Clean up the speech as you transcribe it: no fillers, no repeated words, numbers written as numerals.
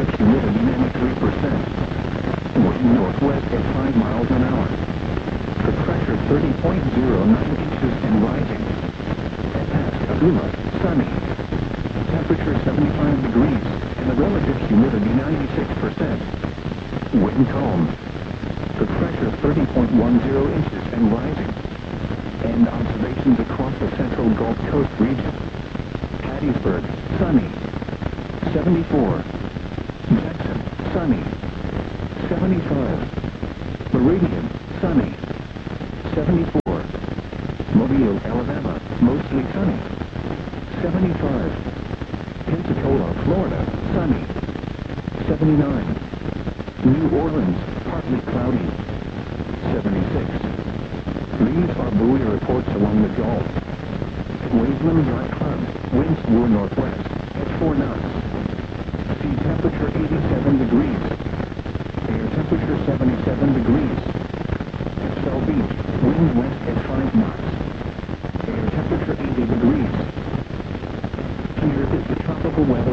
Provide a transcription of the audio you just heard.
relative humidity 93%. Wind northwest at 5 miles an hour. The pressure 30.09 inches and rising. At Pascagoula, sunny. Temperature 75 degrees, and the relative humidity 96%. Wind calm. The pressure 30.10 inches and rising. And observations across the central Gulf Coast region. Hattiesburg, sunny. 74. Jackson, sunny. 75. Meridian, sunny. 74. Mobile, Alabama, mostly sunny. 75. Pensacola, Florida, sunny. 79. New Orleans, partly cloudy. 76. These are buoy reports along the Gulf. Waveland Dry Club, winds were northwest, at 4 knots. Sea temperature 87 degrees. Air temperature 77 degrees. At Shell Beach, wind west at 5 knots. Air temperature 80 degrees. Here is the tropical weather